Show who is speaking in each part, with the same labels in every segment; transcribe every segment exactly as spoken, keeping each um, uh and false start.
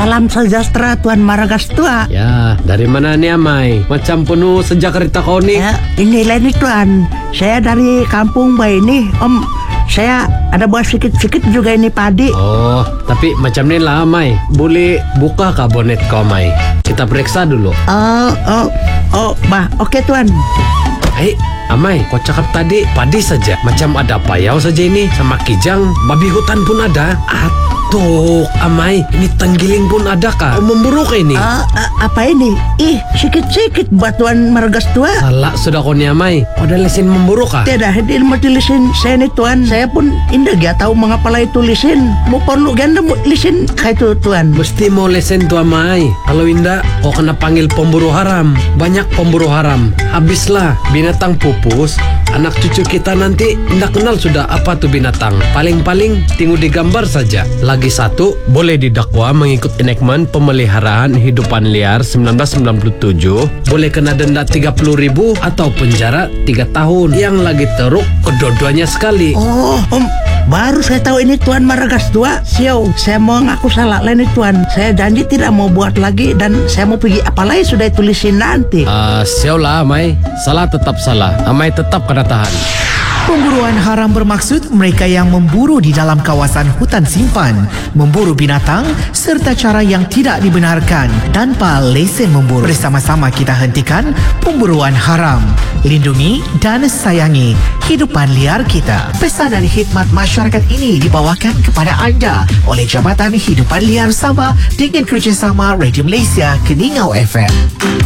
Speaker 1: Salam sejahtera Tuan Maragastua.
Speaker 2: Ya, dari mana nih Amai? Macam penuh sejak cerita kau nih.
Speaker 1: Ya, inilah nih Tuan. Saya dari kampung Bay ini, Om. Saya ada buat sedikit-sedikit juga ini padi.
Speaker 2: Oh, tapi macam ni lah Amai. Boleh buka kah bonet kau Amai? Kita periksa dulu.
Speaker 1: Oh, oh, oh, bah, oke Tuan.
Speaker 2: Hei, Amai, kau cakap tadi padi saja. Macam ada payau saja ini. Sama kijang, babi hutan pun ada. Aduh, Amai, ini tenggiling pun ada kah? Kau memburu kah ini?
Speaker 1: Uh, uh, apa ini? Ih, sikit-sikit buat Tuan Maragastua.
Speaker 2: Salah sudah kau ni Amai. Kau ada lesin memburu kah?
Speaker 1: Tidak, di ilmu tulisin saya nih Tuan. Saya pun indah gak tahu mengapa lah itu lisin. Mau perlu ganda mau lisin kayak itu Tuan.
Speaker 2: Mesti mau lesen tu Amai. Kalau indah, kau kena panggil pemburu haram. Banyak pemburu haram. Habislah binatang pupus. Anak cucu kita nanti tidak kenal sudah apa tu binatang. Paling-paling tinggal digambar saja. Lagi satu, boleh didakwa mengikut enakmen pemeliharaan hidupan liar sembilan belas sembilan puluh tujuh. Boleh kena denda tiga puluh ribu atau penjara tiga tahun. Yang lagi teruk kedua-duanya sekali.
Speaker 1: Oh, Om, baru saya tahu ini Tuan Maragastua. Siau, saya mau ngaku salah lah ini Tuan. Saya janji tidak mau buat lagi dan saya mau pergi apalagi sudah tulisin nanti.
Speaker 2: Ah, uh, siaulah Amai. Salah tetap salah. Amai tetap kena tahan.
Speaker 3: Pemburuan haram bermaksud mereka yang memburu di dalam kawasan hutan simpan, memburu binatang serta cara yang tidak dibenarkan tanpa lesen memburu. Bersama-sama kita hentikan pemburuan haram. Lindungi dan sayangi hidupan liar kita. Pesan dan khidmat masyarakat ini dibawakan kepada anda oleh Jabatan Hidupan Liar Sabah dengan kerjasama Radio Malaysia Keningau F M.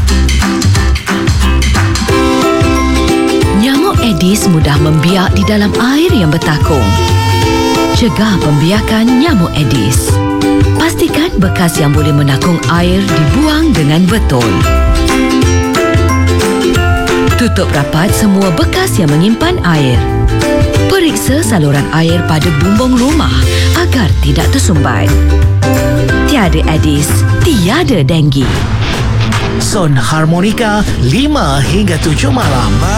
Speaker 4: Nyamuk Aedes mudah membiak di dalam air yang bertakung. Cegah pembiakan nyamuk Aedes. Pastikan bekas yang boleh menakung air dibuang dengan betul. Tutup rapat semua bekas yang menyimpan air. Periksa saluran air pada bumbung rumah agar tidak tersumbat. Tiada Aedes, tiada denggi.
Speaker 3: Son Harmonika lima hingga tujuh malam.